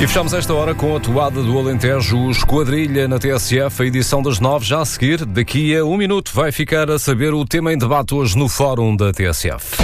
E fechamos esta hora com a toada do Alentejo, Esquadrilha na TSF, a edição das 9, já a seguir. Daqui a 1 minuto vai ficar a saber o tema em debate hoje no Fórum da TSF.